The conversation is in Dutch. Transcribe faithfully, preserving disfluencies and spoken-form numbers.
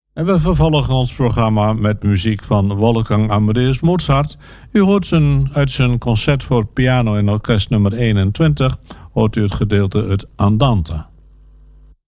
En we vervolgen ons programma met muziek van Wolfgang Amadeus Mozart. U hoort zijn, uit zijn concert voor piano en orkest nummer eenentwintig... hoort u het gedeelte het Andante.